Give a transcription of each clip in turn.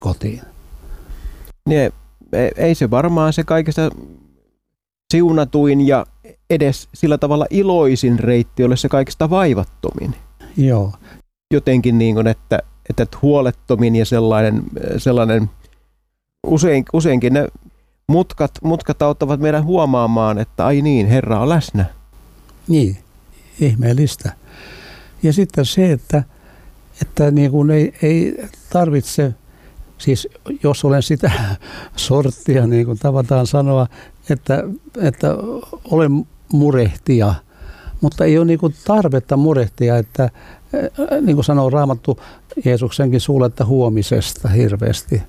kotiin. Niin, ei se varmaan se kaikista siunatuin ja edes sillä tavalla iloisin reitti ole se kaikista vaivattomin. Joo. Jotenkin niin kuin, että huolettomin ja sellainen useinkin ne mutkat auttavat meidän huomaamaan, että ai niin, Herra on läsnä. Niin, ihmeellistä. Ja sitten se, että niin kuin ei tarvitse, siis jos olen sitä sorttia, niin kuin tavataan sanoa, että olen murehtija, mutta ei ole niin kuin tarvetta murehtia, että niin kuin sanoo Raamattu Jeesuksenkin suulla, että huomisesta hirveästi,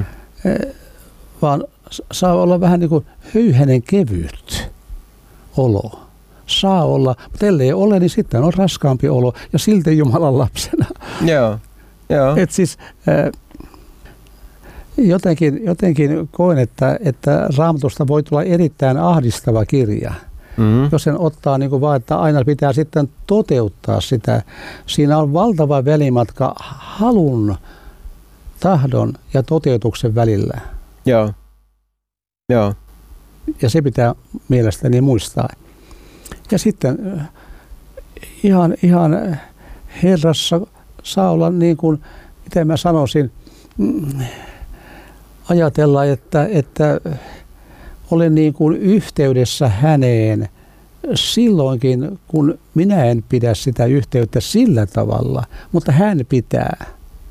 vaan saa olla vähän niin kuin höyhenen kevyt olo. Saa olla, mutta ellei ole, niin sitten on raskaampi olo ja silti Jumalan lapsena. Joo. Et siis jotenkin koen, että Raamatusta voi tulla erittäin ahdistava kirja. Jos sen ottaa niin kuin vaan, että aina pitää sitten toteuttaa sitä. Siinä on valtava välimatka halun, tahdon ja toteutuksen välillä. Joo. Ja se pitää mielestäni muistaa. Ja sitten ihan Herrassa saa olla niin kuin, miten mä sanoisin, ajatella, että olen niin kuin yhteydessä häneen silloinkin, kun minä en pidä sitä yhteyttä sillä tavalla, mutta hän pitää.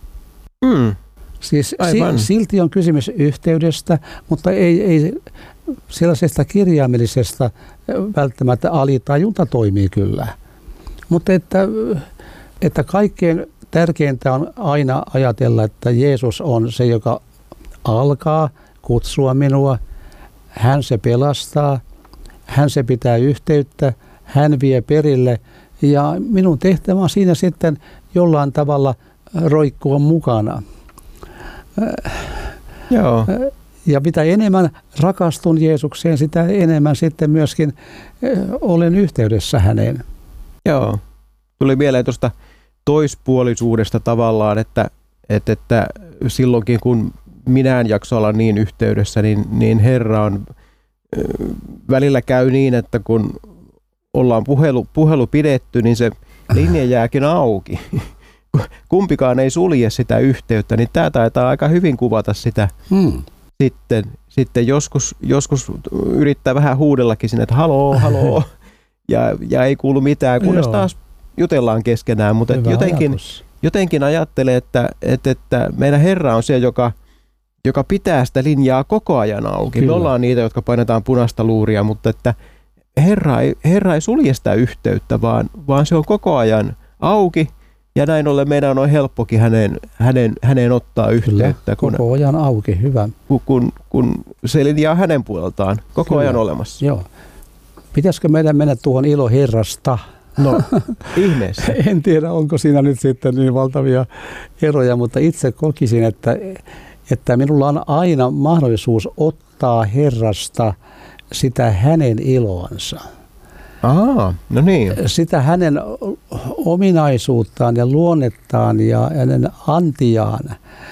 Siis silti on kysymys yhteydestä, mutta ei sellaisesta kirjaimellisesta välttämättä alitajunta toimii kyllä. Mutta että kaikkein tärkeintä on aina ajatella, että Jeesus on se, joka alkaa kutsua minua. Hän se pelastaa, hän se pitää yhteyttä, hän vie perille ja minun tehtävä on siinä sitten jollain tavalla roikkua mukana. Joo. Ja mitä enemmän rakastun Jeesukseen, sitä enemmän sitten myöskin olen yhteydessä häneen. Joo. Tuli mieleen tuosta toispuolisuudesta tavallaan, että silloinkin kun minä en jaksa olla niin yhteydessä, niin Herra on välillä käy niin, että kun ollaan puhelu pidetty, niin se linja jääkin auki. Kumpikaan ei sulje sitä yhteyttä, niin tämä taitaa aika hyvin kuvata sitä. Sitten joskus yrittää vähän huudellakin sinne, että haloo, ja ei kuulu mitään, kunnes taas jutellaan keskenään, mutta jotenkin ajattelee, että meidän Herra on se, joka pitää sitä linjaa koko ajan auki. Kyllä. Me ollaan niitä, jotka painetaan punaista luuria, mutta että Herra ei sulje sitä yhteyttä, vaan se on koko ajan auki. Ja näin ollen meidän on helppokin häneen ottaa yhteyttä. Kyllä, koko ajan auki, hyvä. Kun se linja on hänen puoleltaan koko ajan olemassa. Joo. Pitäisikö meidän mennä tuohon ilo Herrasta? No, ihmeessä. En tiedä, onko siinä nyt sitten niin valtavia eroja, mutta itse kokisin, että minulla on aina mahdollisuus ottaa Herrasta sitä hänen iloansa. No niin. Sitä hänen ominaisuuttaan ja luonnettaan ja hänen antiaan.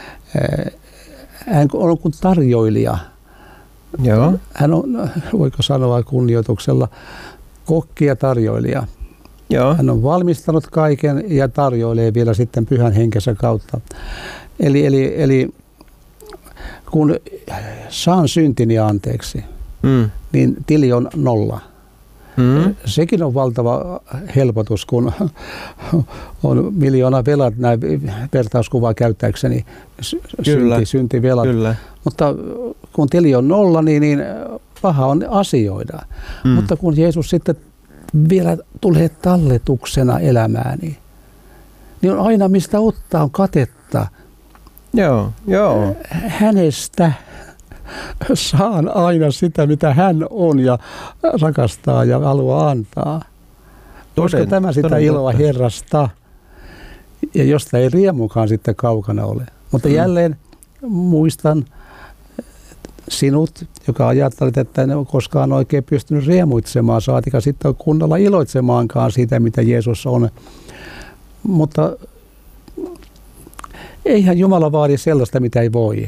Hän on kuin tarjoilija. Joo. Hän on, voiko sanoa kunnioituksella, kokki ja tarjoilija. Joo. Hän on valmistanut kaiken ja tarjoilee vielä sitten Pyhän Henkensä kautta. Eli kun saan syntini anteeksi, niin tili on 0. Sekin on valtava helpotus, kun on miljoona velat, näin vertauskuvaa käyttääkseni, syntivelat. Kyllä. Mutta kun tili on 0, niin paha on asioida. Mutta kun Jeesus sitten vielä tulee talletuksena elämääni, niin on aina mistä ottaa, on katetta. Joo. Hänestä saan aina sitä, mitä hän on ja rakastaa ja haluaa antaa. Koska tämä sitä iloa Herrasta, ja josta ei riemukaan sitten kaukana ole. Mutta jälleen muistan sinut, joka ajattelit, että en ole koskaan oikein pystynyt riemuitsemaan, saatika sitten kunnolla iloitsemaankaan siitä, mitä Jeesus on. Mutta eihän Jumala vaadi sellaista, mitä ei voi.